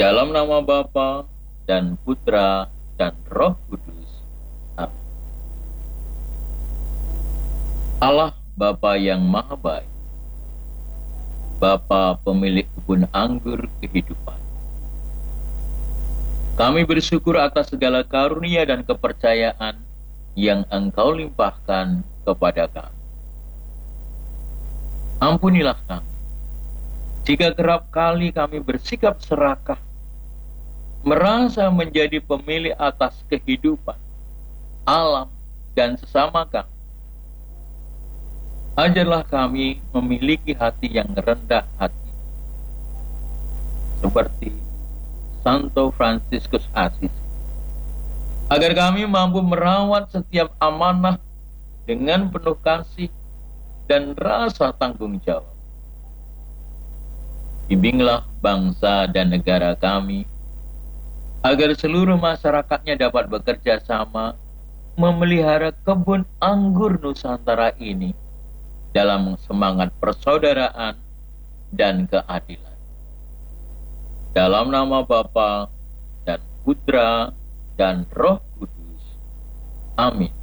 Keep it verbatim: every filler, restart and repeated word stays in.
Dalam nama Bapa dan Putra dan Roh Kudus. Amin. Allah Bapa yang Maha Baik, Bapa pemilik kebun anggur kehidupan, kami bersyukur atas segala karunia dan kepercayaan yang Engkau limpahkan kepada kami. Ampunilah kami jika kerap kali kami bersikap serakah, merasa menjadi pemilik atas kehidupan, alam, dan sesama kami. Ajarlah kami memiliki hati yang rendah hati, seperti Santo Fransiskus Assisi, agar kami mampu merawat setiap amanah dengan penuh kasih dan rasa tanggung jawab. Bimbinglah bangsa dan negara kami, agar seluruh masyarakatnya dapat bekerja sama memelihara kebun anggur Nusantara ini dalam semangat persaudaraan dan keadilan. Dalam nama Bapa dan Putra dan Roh Kudus. Amin.